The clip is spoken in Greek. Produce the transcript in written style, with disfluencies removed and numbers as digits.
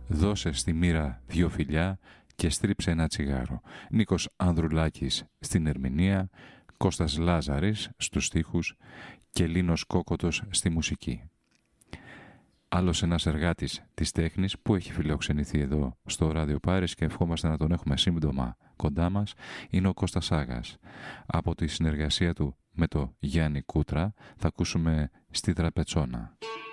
«Δώσε στη μοίρα δυο φιλιά και στρίψε ένα τσιγάρο». Νίκος Ανδρουλάκης στην ερμηνεία, Κώστας Λάζαρης στους στίχους και Λίνος Κόκοτος στη μουσική. Άλλος ένας εργάτης της τέχνης που έχει φιλοξενηθεί εδώ στο Ράδιο Πάρις και ευχόμαστε να τον έχουμε σύντομα κοντά μας είναι ο Κώστας Άγας. Από τη συνεργασία του με το Γιάννη Κούτρα θα ακούσουμε «Στη Τραπετσόνα».